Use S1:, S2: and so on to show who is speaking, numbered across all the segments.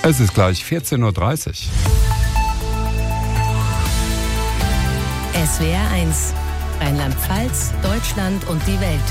S1: Es ist gleich 14.30 Uhr.
S2: SWR 1, Rheinland-Pfalz, Deutschland und die Welt.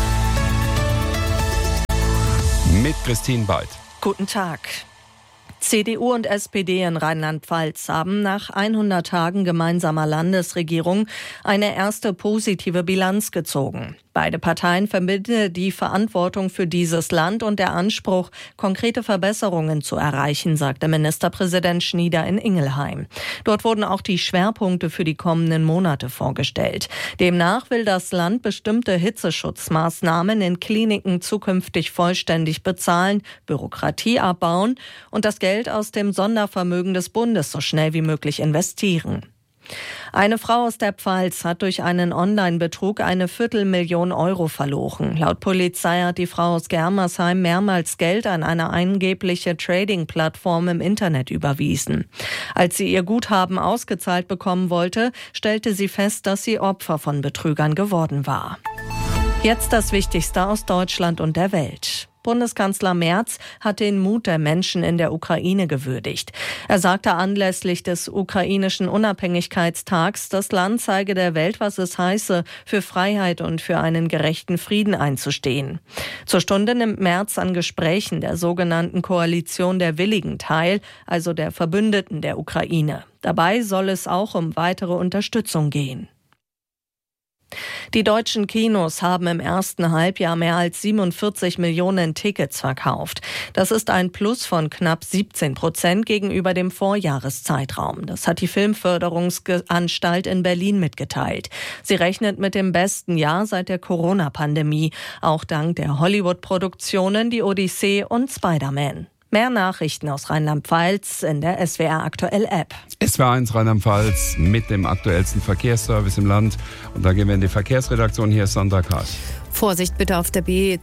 S1: Mit Christine Beit.
S3: Guten Tag. CDU und SPD in Rheinland-Pfalz haben nach 100 Tagen gemeinsamer Landesregierung eine erste positive Bilanz gezogen. Beide Parteien verbinden die Verantwortung für dieses Land und der Anspruch, konkrete Verbesserungen zu erreichen, sagte Ministerpräsident Schnieder in Ingelheim. Dort wurden auch die Schwerpunkte für die kommenden Monate vorgestellt. Demnach will das Land bestimmte Hitzeschutzmaßnahmen in Kliniken zukünftig vollständig bezahlen, Bürokratie abbauen und das Geld aus dem Sondervermögen des Bundes so schnell wie möglich investieren. Eine Frau aus der Pfalz hat durch einen Online-Betrug eine 250.000 Euro verloren. Laut Polizei hat die Frau aus Germersheim mehrmals Geld an eine angebliche Trading-Plattform im Internet überwiesen. Als sie ihr Guthaben ausgezahlt bekommen wollte, stellte sie fest, dass sie Opfer von Betrügern geworden war. Jetzt das Wichtigste aus Deutschland und der Welt. Bundeskanzler Merz hat den Mut der Menschen in der Ukraine gewürdigt. Er sagte anlässlich des ukrainischen Unabhängigkeitstags, das Land zeige der Welt, was es heiße, für Freiheit und für einen gerechten Frieden einzustehen. Zur Stunde nimmt Merz an Gesprächen der sogenannten Koalition der Willigen teil, also der Verbündeten der Ukraine. Dabei soll es auch um weitere Unterstützung gehen. Die deutschen Kinos haben im ersten Halbjahr mehr als 47 Millionen Tickets verkauft. Das ist ein Plus von knapp 17% gegenüber dem Vorjahreszeitraum. Das hat die Filmförderungsanstalt in Berlin mitgeteilt. Sie rechnet mit dem besten Jahr seit der Corona-Pandemie, auch dank der Hollywood-Produktionen Die Odyssee und Spider-Man. Mehr Nachrichten aus Rheinland-Pfalz in der SWR Aktuell App.
S1: SWR 1 Rheinland-Pfalz mit dem aktuellsten Verkehrsservice im Land. Und da gehen wir in die Verkehrsredaktion. Hier ist Sandra Karch.
S4: Vorsicht bitte auf der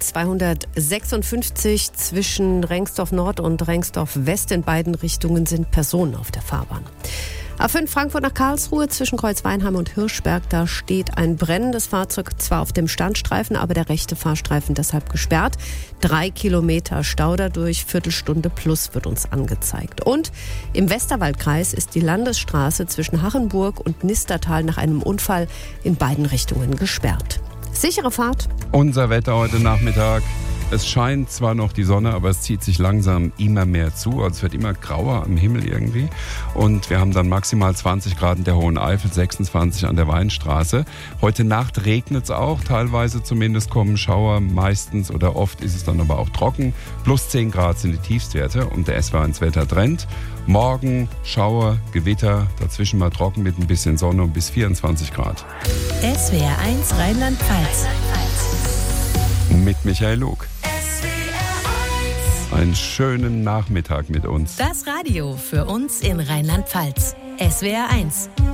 S4: B256 zwischen Rengsdorf Nord und Rengsdorf West. In beiden Richtungen sind Personen auf der Fahrbahn. A5 Frankfurt nach Karlsruhe zwischen Kreuzweinheim und Hirschberg, da steht ein brennendes Fahrzeug zwar auf dem Standstreifen, aber der rechte Fahrstreifen deshalb gesperrt. 3 Kilometer Stau dadurch, Viertelstunde plus wird uns angezeigt. Und im Westerwaldkreis ist die Landesstraße zwischen Hachenburg und Nistertal nach einem Unfall in beiden Richtungen gesperrt. Sichere Fahrt.
S1: Unser Wetter heute Nachmittag. Es scheint zwar noch die Sonne, aber es zieht sich langsam immer mehr zu. Also es wird immer grauer am Himmel irgendwie. Und wir haben dann maximal 20 Grad in der Hohen Eifel, 26 an der Weinstraße. Heute Nacht regnet es auch, teilweise zumindest kommen Schauer. Meistens oder oft ist es dann aber auch trocken. Plus 10 Grad sind die Tiefstwerte und der SWR 1 Wettertrend. Morgen Schauer, Gewitter, dazwischen mal trocken mit ein bisschen Sonne und bis 24 Grad.
S2: SWR 1 Rheinland-Pfalz.
S1: Mit Michael Lug. Einen schönen Nachmittag mit uns.
S2: Das Radio für uns in Rheinland-Pfalz. SWR 1.